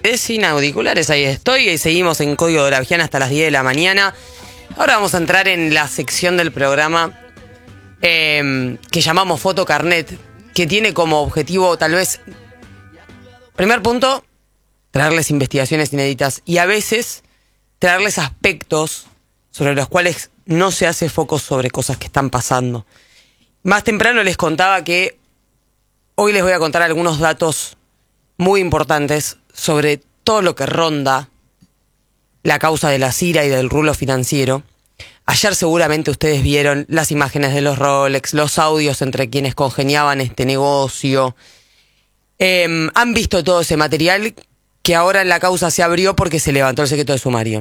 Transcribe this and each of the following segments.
Sin auriculares, ahí estoy. Y seguimos en Código de la Vigiana hasta las 10 de la mañana. Ahora vamos a entrar en la sección del programa que llamamos Fotocarnet, que tiene como objetivo, tal vez, primer punto, traerles investigaciones inéditas y a veces traerles aspectos sobre los cuales no se hace foco sobre cosas que están pasando. Más temprano les contaba que hoy les voy a contar algunos datos muy importantes sobre todo lo que ronda la causa de la CIRA y del rulo financiero. Ayer seguramente ustedes vieron las imágenes de los Rolex, los audios entre quienes congeniaban este negocio. Han visto todo ese material que ahora en la causa se abrió porque se levantó el secreto de sumario.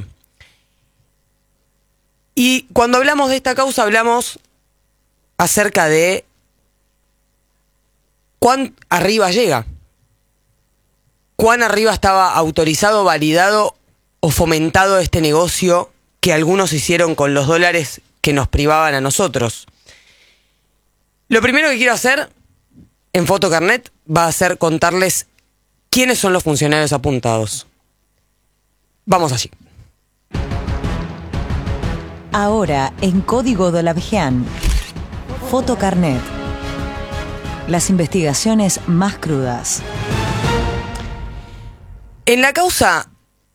Y cuando hablamos de esta causa hablamos acerca de cuán arriba llega. Cuán arriba estaba autorizado, validado o fomentado este negocio que algunos hicieron con los dólares que nos privaban a nosotros. Lo primero que quiero hacer en Fotocarnet va a ser contarles quiénes son los funcionarios apuntados. Vamos allí. Ahora en Código de la Vigiana, Fotocarnet. Las investigaciones más crudas. En la causa,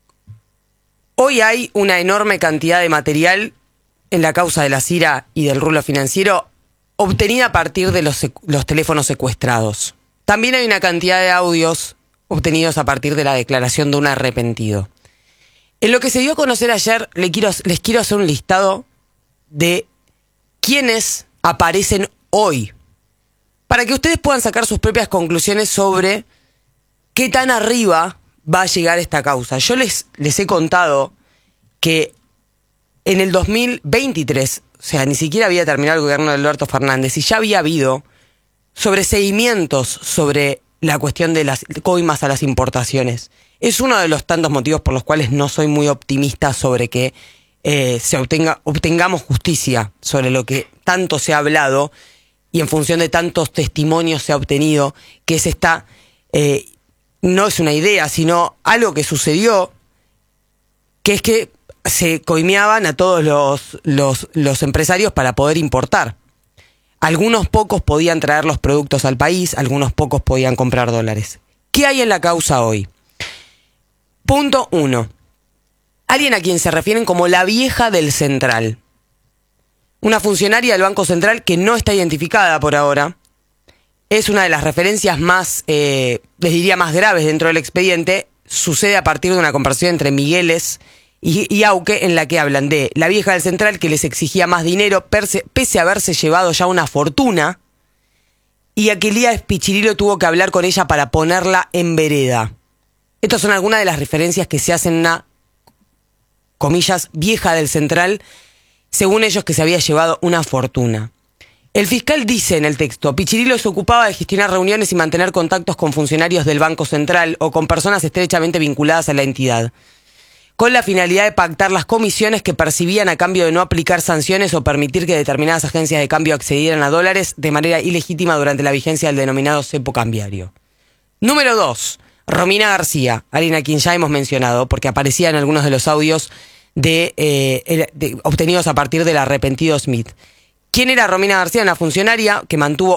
hoy hay una enorme cantidad de material en la causa de la CIRA y del rulo financiero obtenida a partir de los teléfonos secuestrados. También hay una cantidad de audios obtenidos a partir de la declaración de un arrepentido. En lo que se dio a conocer ayer, les quiero hacer un listado de quiénes aparecen hoy, para que ustedes puedan sacar sus propias conclusiones sobre qué tan arriba va a llegar esta causa. Yo les he contado que en el 2023, o sea, ni siquiera había terminado el gobierno de Alberto Fernández y ya había habido sobreseguimientos sobre la cuestión de las coimas a las importaciones. Es uno de los tantos motivos por los cuales no soy muy optimista sobre que obtengamos justicia sobre lo que tanto se ha hablado y en función de tantos testimonios se ha obtenido, que es esta... no es una idea, sino algo que sucedió, que es que se coimeaban a todos los empresarios para poder importar. Algunos pocos podían traer los productos al país, algunos pocos podían comprar dólares. ¿Qué hay en la causa hoy? Punto 1. Alguien a quien se refieren como la vieja del Central. Una funcionaria del Banco Central que no está identificada por ahora. Es una de las referencias más, les diría, más graves dentro del expediente. Sucede a partir de una conversación entre Migueles y Auque, en la que hablan de la vieja del Central que les exigía más dinero, pese a haberse llevado ya una fortuna, y a que Elías Pichirilo tuvo que hablar con ella para ponerla en vereda. Estas son algunas de las referencias que se hacen en una, comillas, vieja del Central, según ellos que se había llevado una fortuna. El fiscal dice en el texto, Pichirilo se ocupaba de gestionar reuniones y mantener contactos con funcionarios del Banco Central o con personas estrechamente vinculadas a la entidad, con la finalidad de pactar las comisiones que percibían a cambio de no aplicar sanciones o permitir que determinadas agencias de cambio accedieran a dólares de manera ilegítima durante la vigencia del denominado cepo cambiario. Número 2. Romina García, alguien a quien ya hemos mencionado, porque aparecía en algunos de los audios obtenidos a partir del arrepentido Smith. ¿Quién era Romina García? Una funcionaria que mantuvo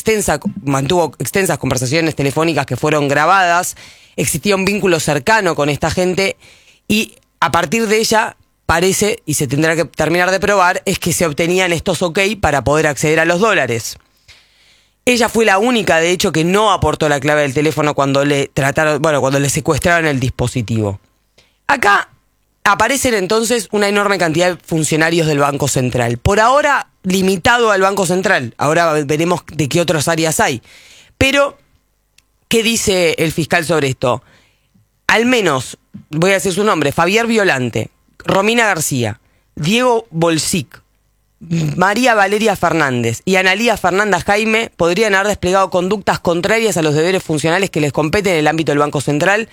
extensas conversaciones telefónicas que fueron grabadas. Existía un vínculo cercano con esta gente y a partir de ella parece, y se tendrá que terminar de probar, es que se obtenían estos ok para poder acceder a los dólares. Ella fue la única, de hecho, que no aportó la clave del teléfono cuando le secuestraron el dispositivo. Acá aparecen entonces una enorme cantidad de funcionarios del Banco Central. Por ahora limitado al Banco Central. Ahora veremos de qué otras áreas hay. Pero, ¿qué dice el fiscal sobre esto? Al menos, voy a decir su nombre, Javier Violante, Romina García, Diego Bolsic, María Valeria Fernández y Analía Fernanda Jaime podrían haber desplegado conductas contrarias a los deberes funcionales que les competen en el ámbito del Banco Central